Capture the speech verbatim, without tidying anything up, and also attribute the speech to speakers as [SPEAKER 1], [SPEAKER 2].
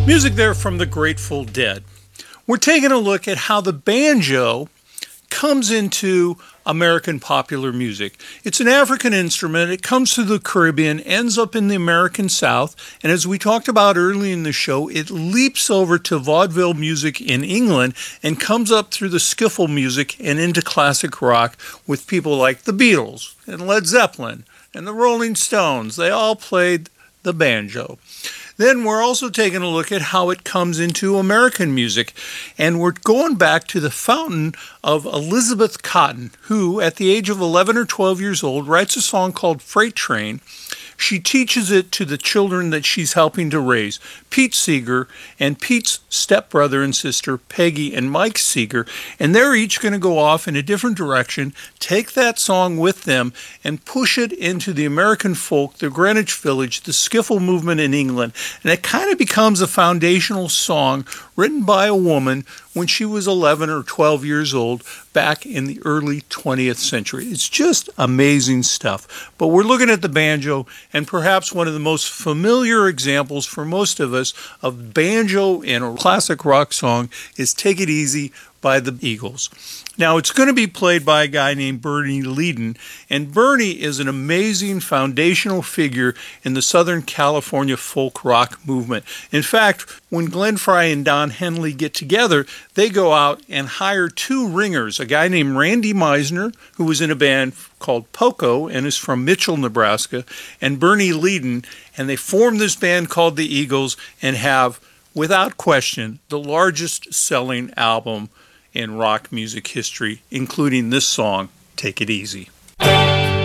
[SPEAKER 1] Music there from the Grateful Dead. We're taking a look at how the banjo comes into American popular music. It's an African instrument. It comes to the Caribbean, ends up in the American South, and as we talked about early in the show, it leaps over to vaudeville music in England and comes up through the skiffle music and into classic rock with people like the Beatles and Led Zeppelin and the Rolling Stones. They all played the banjo. Then we're also taking a look at how it comes into American music, and we're going back to the fountain of Elizabeth Cotten, who at the age of eleven or twelve years old writes a song called Freight Train. She teaches it to the children that she's helping to raise, Pete Seeger and Pete's stepbrother and sister, Peggy and Mike Seeger, and they're each going to go off in a different direction, take that song with them, and push it into the American folk, the Greenwich Village, the skiffle movement in England, and it kind of becomes a foundational song written by a woman when she was eleven or twelve years old back in the early twentieth century. It's just amazing stuff. But we're looking at the banjo, and perhaps one of the most familiar examples for most of us of banjo in a classic rock song is Take It Easy by the Eagles. Now, it's going to be played by a guy named Bernie Leadon, and Bernie is an amazing foundational figure in the Southern California folk rock movement. In fact, when Glenn Frey and Don Henley get together, they go out and hire two ringers, a guy named Randy Meisner, who was in a band called Poco and is from Mitchell, Nebraska, and Bernie Leadon, and they form this band called the Eagles and have, without question, the largest selling album in rock music history, including this song, Take It Easy.